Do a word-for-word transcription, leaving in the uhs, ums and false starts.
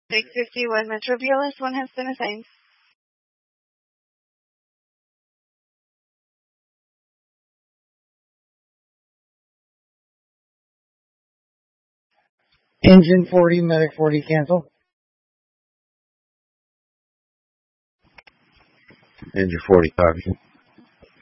six fifty-one Metro B L S one has been assigned. Engine forty, medic forty, cancel. Engine forty, copy.